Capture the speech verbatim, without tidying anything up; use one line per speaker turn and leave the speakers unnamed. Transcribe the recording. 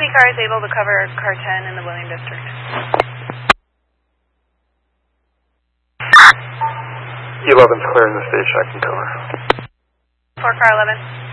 car is able to cover car ten in the William District.
eleven's clearing the station, I can cover.
For car eleven.